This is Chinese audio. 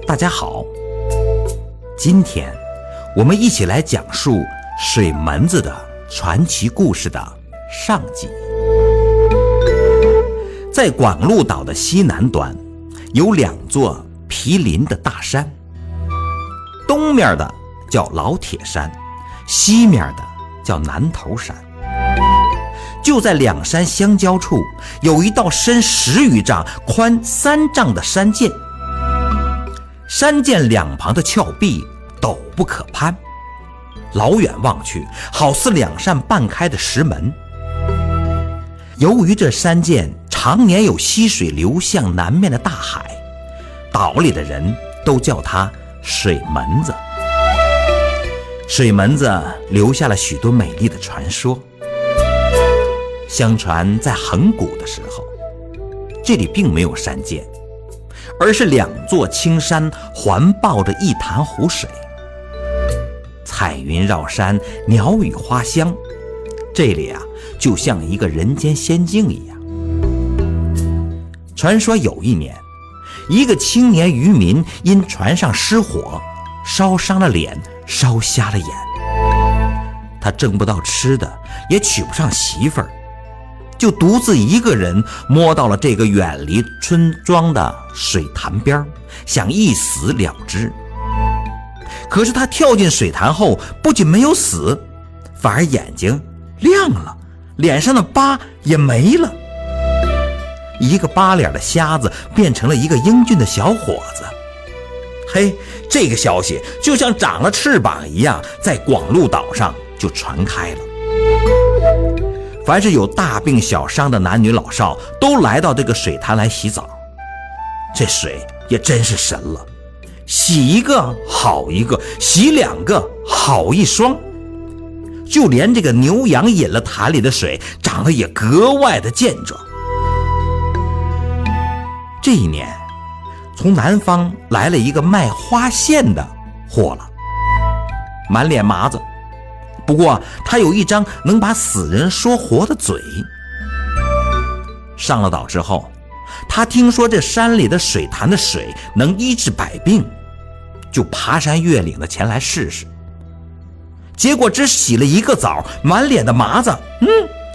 大家好，今天我们一起来讲述水门子的传奇故事的上集。在广鹿岛的西南端有2座毗邻的大山，东面的叫老铁山，西面的叫南头山。就在2山相交处，有一道深10余丈、宽3丈的山涧。山涧两旁的峭壁陡不可攀，老远望去，好似2扇半开的石门。由于这山涧常年有溪水流向南面的大海，岛里的人都叫它水门子。水门子留下了许多美丽的传说。相传在很古的时候，这里并没有山涧，而是2座青山环抱着一潭湖水，彩云绕山，鸟语花香，这里就像一个人间仙境一样。传说有一年，一个青年渔民因船上失火，烧伤了脸，烧瞎了眼，他挣不到吃的，也娶不上媳妇儿，就独自一个人摸到了这个远离村庄的水潭边，想一死了之。可是他跳进水潭后，不仅没有死，反而眼睛亮了，脸上的疤也没了。一个疤脸的瞎子变成了一个英俊的小伙子。嘿，这个消息就像长了翅膀一样，在广鹿岛上就传开了。凡是有大病小伤的男女老少都来到这个水潭来洗澡，这水也真是神了，洗一个好一个，洗2个好一双，就连这个牛羊饮了潭里的水，长得也格外的健壮。这一年，从南方来了一个卖花线的货了，满脸麻子，不过他有一张能把死人说活的嘴。上了岛之后，他听说这山里的水潭的水能医治百病，就爬山越岭的前来试试。结果只洗了1个澡，满脸的麻子，